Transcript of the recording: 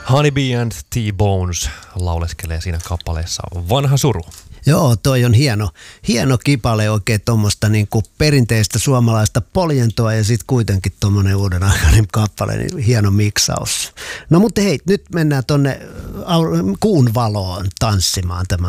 Honeybee and T-Bones lauleskelee siinä kappaleessa Vanha suru. Joo, toi on hieno kipale, oikein tuommoista niinku perinteistä suomalaista poljentoa ja sitten kuitenkin tuommoinen uuden aikainen kappale, niin hieno miksaus. No mutta hei, nyt mennään tonne kuun valoon tanssimaan. Tämä